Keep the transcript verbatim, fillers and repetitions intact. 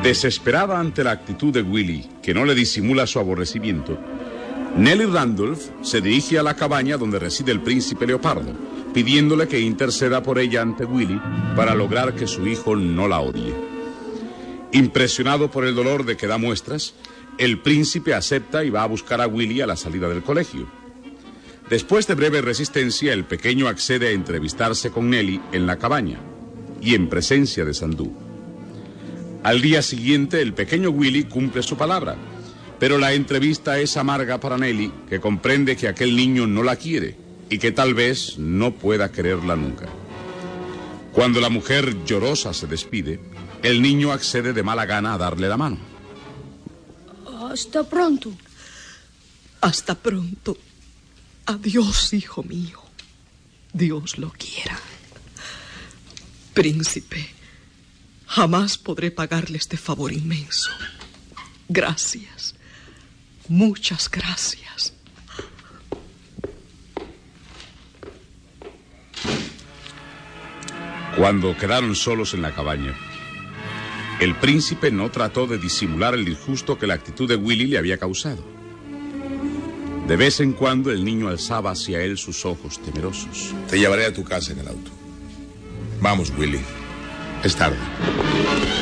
Desesperada ante la actitud de Willy, que no le disimula su aborrecimiento, Nelly Randolph se dirige a la cabaña donde reside el príncipe Leopardo, pidiéndole que interceda por ella ante Willy para lograr que su hijo no la odie. Impresionado por el dolor de que da muestras, el príncipe acepta y va a buscar a Willy a la salida del colegio. Después de breve resistencia, el pequeño accede a entrevistarse con Nelly en la cabaña y en presencia de Sandú. Al día siguiente, el pequeño Willy cumple su palabra, pero la entrevista es amarga para Nelly, que comprende que aquel niño no la quiere y que tal vez no pueda quererla nunca. Cuando la mujer llorosa se despide, el niño accede de mala gana a darle la mano. Hasta pronto. Hasta pronto. Adiós, hijo mío. Dios lo quiera. Príncipe, jamás podré pagarle este favor inmenso. Gracias. Muchas gracias. Cuando quedaron solos en la cabaña, el príncipe no trató de disimular el disgusto que la actitud de Willy le había causado. De vez en cuando el niño alzaba hacia él sus ojos temerosos. Te llevaré a tu casa en el auto. Vamos, Willy. Es tarde.